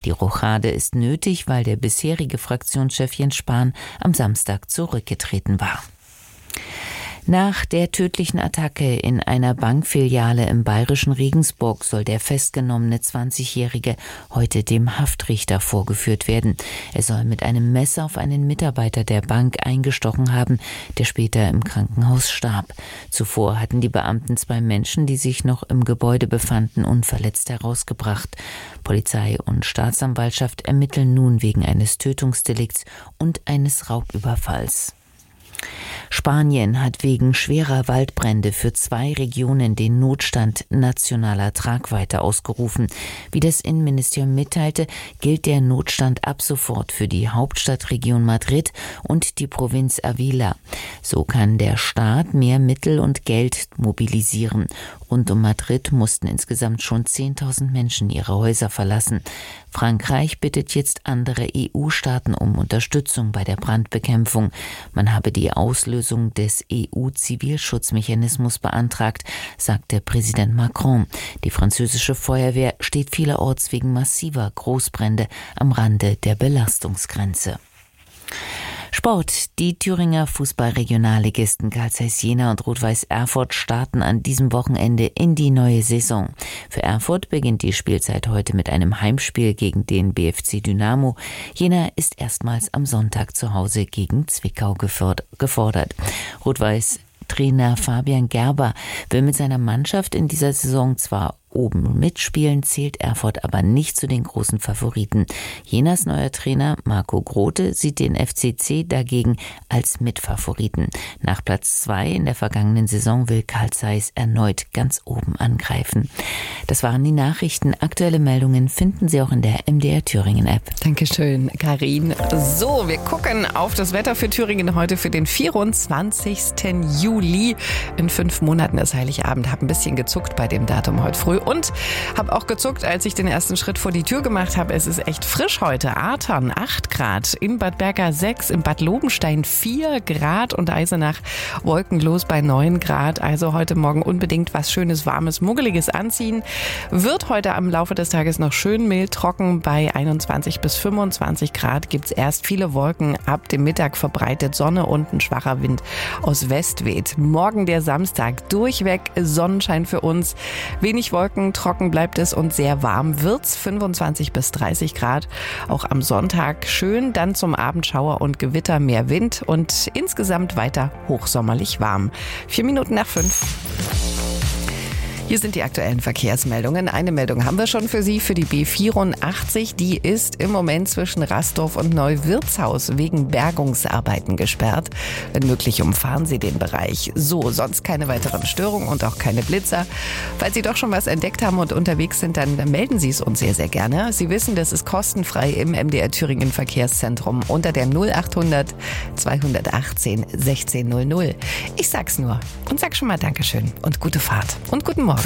Die Rochade ist nötig, weil der bisherige Fraktionschef Jens Spahn am Samstag zurückgetreten war. Nach der tödlichen Attacke in einer Bankfiliale im bayerischen Regensburg soll der festgenommene 20-Jährige heute dem Haftrichter vorgeführt werden. Er soll mit einem Messer auf einen Mitarbeiter der Bank eingestochen haben, der später im Krankenhaus starb. Zuvor hatten die Beamten 2 Menschen, die sich noch im Gebäude befanden, unverletzt herausgebracht. Polizei und Staatsanwaltschaft ermitteln nun wegen eines Tötungsdelikts und eines Raubüberfalls. Spanien hat wegen schwerer Waldbrände für 2 Regionen den Notstand nationaler Tragweite ausgerufen. Wie das Innenministerium mitteilte, gilt der Notstand ab sofort für die Hauptstadtregion Madrid und die Provinz Ávila. So kann der Staat mehr Mittel und Geld mobilisieren. Rund um Madrid mussten insgesamt schon 10.000 Menschen ihre Häuser verlassen. Frankreich bittet jetzt andere EU-Staaten um Unterstützung bei der Brandbekämpfung. Man habe die Auslösung des EU-Zivilschutzmechanismus beantragt, sagte Präsident Macron. Die französische Feuerwehr steht vielerorts wegen massiver Großbrände am Rande der Belastungsgrenze. Sport. Die Thüringer Fußball-Regionalligisten Carl Zeiss Jena und Rot-Weiß Erfurt starten an diesem Wochenende in die neue Saison. Für Erfurt beginnt die Spielzeit heute mit einem Heimspiel gegen den BFC Dynamo. Jena ist erstmals am Sonntag zu Hause gegen Zwickau gefordert. Rot-Weiß Trainer Fabian Gerber will mit seiner Mannschaft in dieser Saison zwar oben mitspielen, zählt Erfurt aber nicht zu den großen Favoriten. Jenas neuer Trainer Marco Grote sieht den FCC dagegen als Mitfavoriten. Nach Platz 2 in der vergangenen Saison will Carl Zeiss erneut ganz oben angreifen. Das waren die Nachrichten. Aktuelle Meldungen finden Sie auch in der MDR Thüringen App. Dankeschön, Karin. So, wir gucken auf das Wetter für Thüringen heute für den 24. Juli. In 5 Monaten ist Heiligabend. Hab ein bisschen gezuckt bei dem Datum heute früh. Und habe auch gezuckt, als ich den ersten Schritt vor die Tür gemacht habe. Es ist echt frisch heute. Artern 8 Grad, in Bad Berka 6, in Bad Lobenstein 4 Grad und Eisenach wolkenlos bei 9 Grad. Also heute Morgen unbedingt was Schönes, Warmes, Muggeliges anziehen. Wird heute am Laufe des Tages noch schön mild trocken. Bei 21 bis 25 Grad gibt es erst viele Wolken. Ab dem Mittag verbreitet Sonne und ein schwacher Wind aus West weht. Morgen der Samstag, durchweg Sonnenschein für uns. Wenig Wolken, trocken bleibt es und sehr warm wird's, 25 bis 30 Grad. Auch am Sonntag schön, dann zum Abend Schauer und Gewitter, mehr Wind und insgesamt weiter hochsommerlich warm. 4 Minuten nach 5. Hier sind die aktuellen Verkehrsmeldungen. Eine Meldung haben wir schon für Sie, für die B84. Die ist im Moment zwischen Rastorf und Neuwirtshaus wegen Bergungsarbeiten gesperrt. Wenn möglich, umfahren Sie den Bereich. So, sonst keine weiteren Störungen und auch keine Blitzer. Falls Sie doch schon was entdeckt haben und unterwegs sind, dann melden Sie es uns sehr, sehr gerne. Sie wissen, das ist kostenfrei im MDR Thüringen Verkehrszentrum unter der 0800 218 1600. Ich sag's nur und sag schon mal Dankeschön und gute Fahrt und guten Morgen.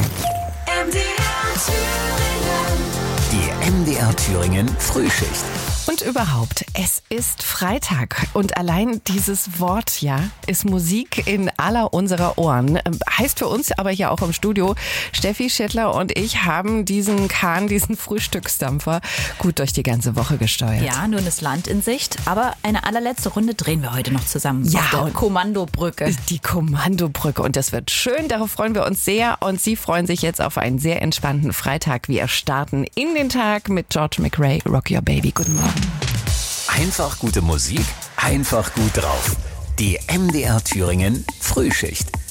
Die MDR Thüringen Frühschicht. Und überhaupt, es ist Freitag und allein dieses Wort, ja, ist Musik in aller unserer Ohren. Heißt für uns aber hier auch im Studio, Steffi Schittler und ich haben diesen Kahn, diesen Frühstücksdampfer gut durch die ganze Woche gesteuert. Ja, nun ist Land in Sicht, aber eine allerletzte Runde drehen wir heute noch zusammen. Ja, auf der Kommandobrücke. Die Kommandobrücke und das wird schön, darauf freuen wir uns sehr und Sie freuen sich jetzt auf einen sehr entspannten Freitag. Wir starten in den Tag mit George McRae, Rock Your Baby. Guten Morgen. Einfach gute Musik, einfach gut drauf. Die MDR Thüringen Frühschicht.